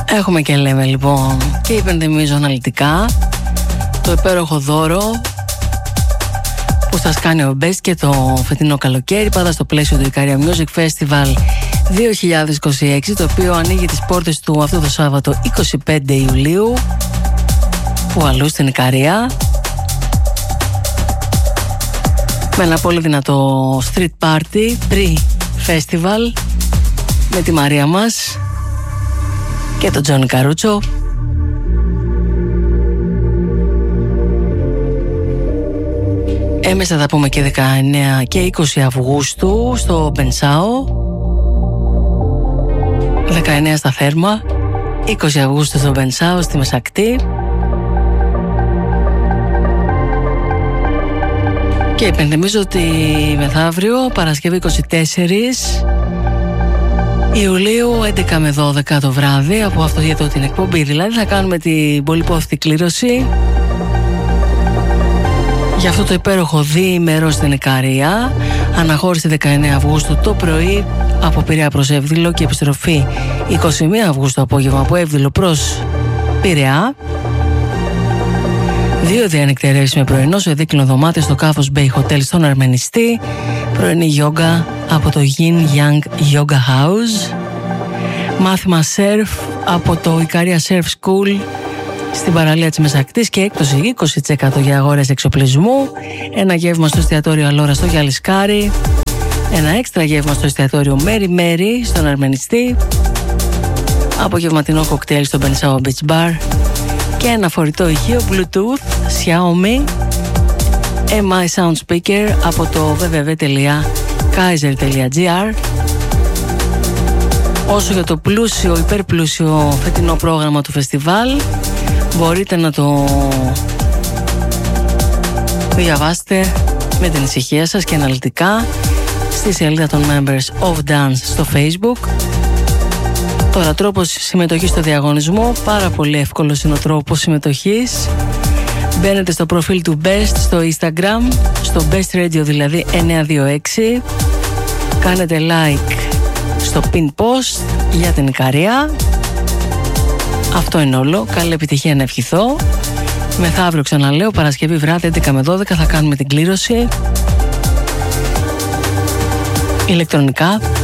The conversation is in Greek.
Έχουμε και λέμε λοιπόν και υπενθυμίζω αναλυτικά το υπέροχο δώρο που σας κάνει ο Best και το φετινό καλοκαίρι, πάντα στο πλαίσιο του Ikaria Music Festival 2026, το οποίο ανοίγει τις πόρτες του αυτό το Σάββατο 25 Ιουλίου που αλλού στην Ικαρία, με ένα πολύ δυνατό street party pre-festival με τη Μαρία μας και τον Τζόνι Καρούτσο. Έμεσα θα πούμε και 19 και 20 Αυγούστου στο Μπενσάο, 19 στα Θέρμα, 20 Αυγούστου στο Μπενσάο στη Μεσακτή. Και υπενθυμίζω ότι μεθαύριο, Παρασκευή 24 Ιουλίου, 11 με 12 το βράδυ, από αυτό για την εκπομπή δηλαδή, θα κάνουμε την πολυπόθητη κλήρωση για αυτό το υπέροχο διήμερο στην Ικαρία. Αναχώρηση 19 Αυγούστου το πρωί από Πειραιά προς Εύδηλο και επιστροφή 21 Αυγούστου απόγευμα από Εύδηλο προς Πειραιά. 2 διανυκτερεύσεις με πρωινό σε δίκλινο δωμάτιο στο Κάφος Bay Hotel στον Αρμενιστή. Πρωινή γιόγκα από το Yin Yang Yoga House. Μάθημα σερφ από το Ikaria Surf School στην παραλία της Μεσακτής και έκπτωση 20% για αγορές εξοπλισμού. Ένα γεύμα στο εστιατόριο Αλόρα στο Γιαλισκάρι. Ένα έξτρα γεύμα στο εστιατόριο Μέρι Μέρι στον Αρμενιστή. Απογευματινό κοκτέιλ στο Μπενσάο Beach Bar. Και ένα φορητό ηχείο Bluetooth Xiaomi MI Sound Speaker από το www.kaiser.gr. Όσο για το πλούσιο, υπερπλούσιο φετινό πρόγραμμα του φεστιβάλ, μπορείτε να το διαβάσετε με την ησυχία σας και αναλυτικά στη σελίδα των Members of Dance στο Facebook. Τώρα, τρόπος συμμετοχής στο διαγωνισμό, πάρα πολύ εύκολος είναι ο τρόπος συμμετοχής. Μπαίνετε στο προφίλ του Best στο Instagram, στο Best Radio δηλαδή 926. Κάνετε like στο pin post για την Ικαρία. Αυτό είναι όλο. Καλή επιτυχία να ευχηθώ. Μεθαύριο, ξαναλέω, Παρασκευή βράδυ 11 με 12 θα κάνουμε την κλήρωση ηλεκτρονικά